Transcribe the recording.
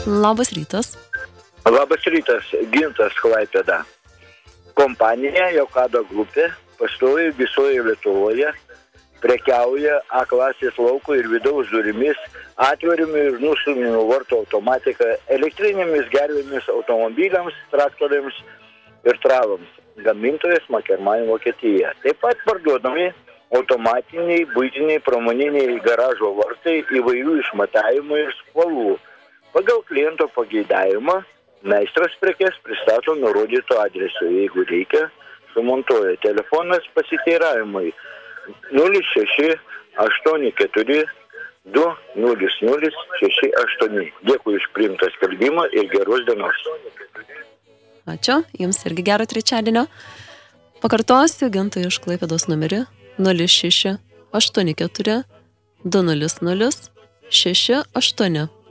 Labas rytas. Labas rytas, Gintas Klaipėda. Kompanija Jokado grupė pastoviai visoje Lietuvoje prekiauja A klasės lauko ir vidaus durimis, atverimu ir nustumimu vartų automatika, elektrinėmis gervėmis automobiliams, traktoriams ir travoms. Gamintojas Makerman Vokietija. Taip pat parduodami automatiniai, buitiniai, pramoniniai garažo vartai įvairių išmatavimų ir spalvų. Pagal kliento pageidavimą meistras prekes pristato nurodyto adresu. Jeigu reikia, sumontuoja. Telefonas pasiteiravimui 06 84 200 68. Dėkui už priimtą skelbimą ir geros dienos. Ačiū, jums irgi gero trečiadienio. Pakartosiu Gintui iš Klaipėdos numerį 06 84 200 68.